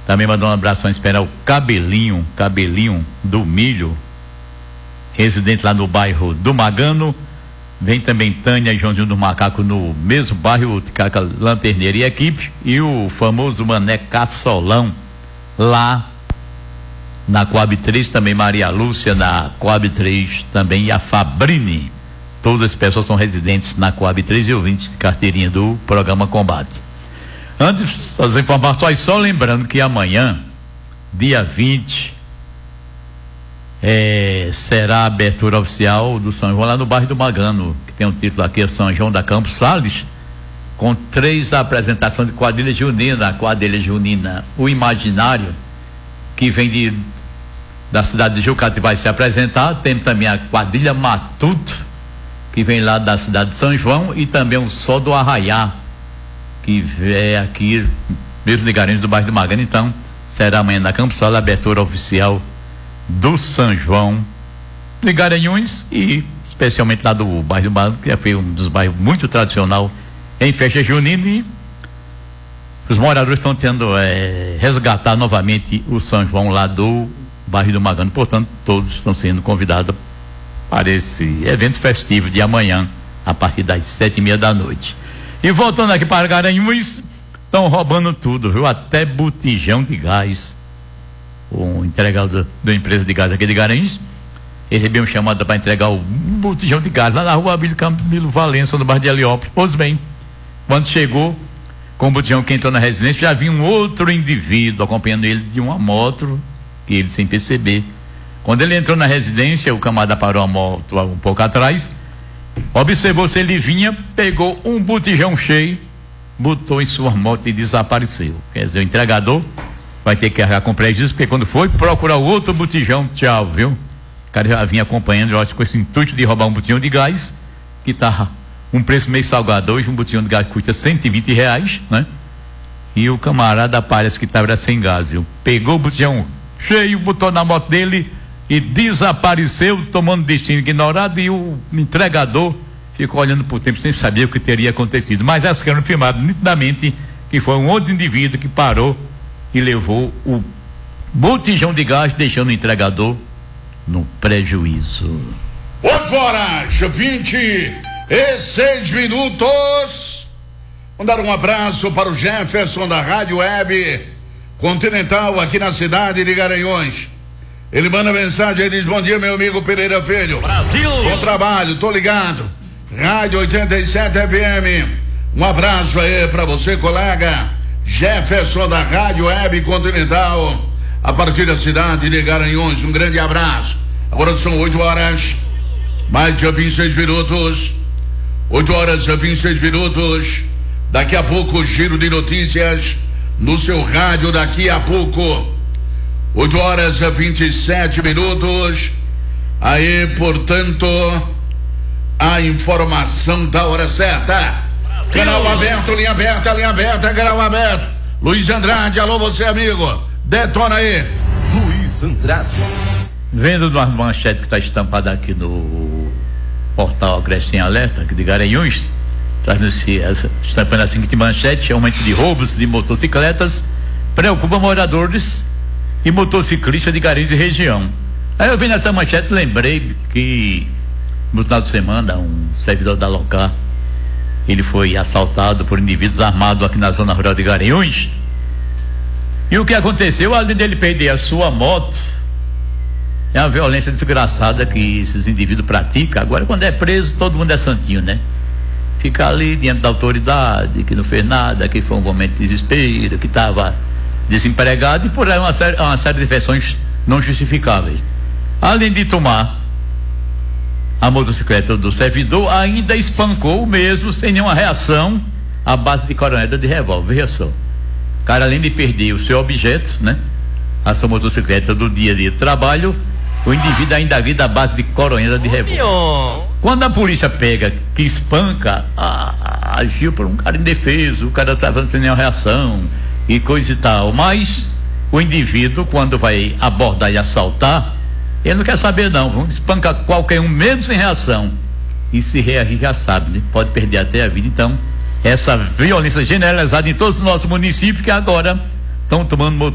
Também mandou um abraço para o Cabelinho do Milho, residente lá no bairro do Magano. Vem também Tânia e Joãozinho do Macaco no mesmo bairro, Ticaca Lanterneira e equipe. E o famoso Mané Caçolão lá na Coab 3, também Maria Lúcia na Coab 3 também, e a Fabrini. Todas as pessoas são residentes na Coab 3 e ouvintes de carteirinha do programa Combate. Antes das informações, só lembrando que amanhã, dia 20, será a abertura oficial do São João lá no bairro do Magano, que tem um título aqui, é São João da Campos Sales, com 3 apresentações de quadrilha junina. A quadrilha junina O Imaginário, que vem da cidade de Jucati, vai se apresentar. Tem também a quadrilha Matuto, que vem lá da cidade de São João, e também o Sol do Arraiá, que é aqui mesmo de Garanhuns, do bairro do Magano. Então será amanhã na Campos Sales a abertura oficial do São João de Garanhuns, e especialmente lá do bairro do Magano, que foi um dos bairros muito tradicional em festa junina, e os moradores estão tendo resgatar novamente o São João lá do bairro do Magano. Portanto, todos estão sendo convidados para esse evento festivo de amanhã, a partir das 7:30 da noite. E voltando aqui para Garanhuns, estão roubando tudo, viu? Até botijão de gás. O entregador da empresa de gás aqui de Garanhuns recebeu uma chamada para entregar um botijão de gás lá na rua Abílio Camilo Valença, no bairro de Heliópolis. Pois bem, quando chegou com o botijão, que entrou na residência, já havia um outro indivíduo acompanhando ele de uma moto, que ele sem perceber. Quando ele entrou na residência, o camarada parou a moto um pouco atrás, observou se ele vinha, pegou um botijão cheio, botou em sua moto e desapareceu. Quer dizer, o entregador vai ter que arcar com prejuízo, porque quando foi procurar o outro botijão, tchau, viu? O cara já vinha acompanhando, eu acho, com esse intuito de roubar um botijão de gás, que tá um preço meio salgado. Hoje um botijão de gás custa R$120, né? E o camarada parece que estava sem gás, viu? Pegou o botijão cheio, botou na moto dele e desapareceu, tomando destino ignorado, e o entregador ficou olhando por tempo sem saber o que teria acontecido. Mas as câmeras filmaram nitidamente que foi um outro indivíduo que parou e levou o botijão de gás, deixando o entregador no prejuízo. 8h26. Mandar um abraço para o Jefferson da Rádio Web Continental aqui na cidade de Garanhuns. Ele manda mensagem e diz: bom dia, meu amigo Pereira Filho. Brasil! Bom trabalho, tô ligado. Rádio 87 FM. Um abraço aí para você, colega Jefferson da Rádio Web Continental, a partir da cidade de Garanhuns. Um grande abraço. Agora são 8h mais de 26 minutos. 8h26. Daqui a pouco, giro de notícias no seu rádio. Daqui a pouco, 8h27. Aí, portanto, a informação da hora certa. Canal aberto, linha aberta, canal aberto. Luiz Andrade, alô você, amigo. Detona aí. Luiz Andrade. Vendo uma manchete que está estampada aqui no portal Agreste em Alerta, aqui de Garanhuns, estampando a seguinte manchete: aumento de roubos de motocicletas preocupa moradores e motociclistas de Garanhuns e região. Aí eu vi nessa manchete, lembrei que no final de semana um servidor da Locar, ele foi assaltado por indivíduos armados aqui na zona rural de Garanhuns. E o que aconteceu? Além dele perder a sua moto, é uma violência desgraçada que esses indivíduos praticam. Agora, quando é preso, todo mundo é santinho, né? Fica ali diante da autoridade, que não fez nada, que foi um momento de desespero, que estava desempregado, e por aí uma série de versões não justificáveis. Além de tomar a motocicleta do servidor, ainda espancou o mesmo sem nenhuma reação, à base de coroneta de revólver. Veja só, o cara, além de perder o seu objeto, né, a sua motocicleta do dia a dia de trabalho, o indivíduo ainda agride à base de coroneta de revólver. Quando a polícia pega, que espanca, agiu por um cara indefeso, o cara estava sem nenhuma reação e coisa e tal. Mas o indivíduo, quando vai abordar e assaltar, ele não quer saber não, espanca qualquer um mesmo sem reação. E se reagir, já sabe, né? Pode perder até a vida. Então, essa violência generalizada em todos os nossos municípios, que agora estão tomando